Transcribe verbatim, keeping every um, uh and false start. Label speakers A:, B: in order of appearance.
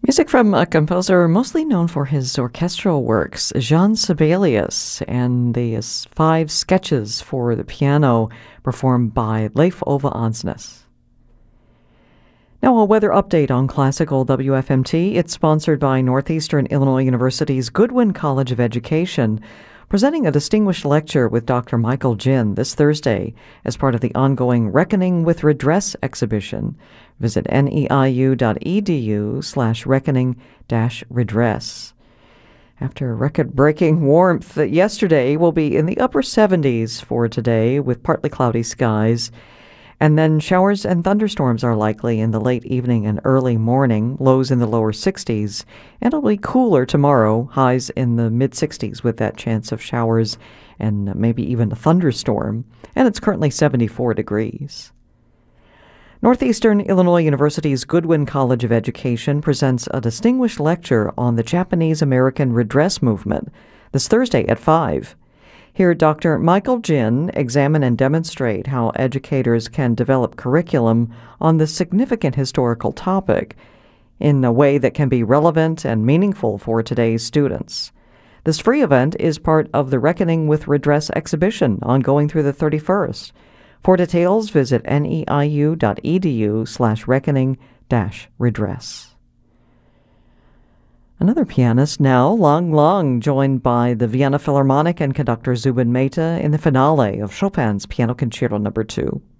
A: Music from a composer mostly known for his orchestral works, Jean Sibelius, and the five sketches for the piano performed by Leif Ove Ansnes. Now, a weather update on Classical W F M T. It's sponsored by Northeastern Illinois University's Goodwin College of Education, presenting a distinguished lecture with Doctor Michael Jin this Thursday as part of the ongoing Reckoning with Redress exhibition. Visit neiu.edu slash reckoning dash redress. After record-breaking warmth yesterday, we'll be in the upper seventies for today with partly cloudy skies. And then showers and thunderstorms are likely in the late evening and early morning, lows in the lower sixties. And it'll be cooler tomorrow, highs in the mid-sixties with that chance of showers and maybe even a thunderstorm. And it's currently seventy-four degrees. Northeastern Illinois University's Goodwin College of Education presents a distinguished lecture on the Japanese-American redress movement this Thursday at five. Here, Doctor Michael Jin examine and demonstrate how educators can develop curriculum on this significant historical topic in a way that can be relevant and meaningful for today's students. This free event is part of the Reckoning with Redress exhibition ongoing through the thirty-first. For details, visit neiu.edu slash reckoning dash redress. Another pianist now, Lang Lang, joined by the Vienna Philharmonic and conductor Zubin Mehta in the finale of Chopin's Piano Concerto Number two.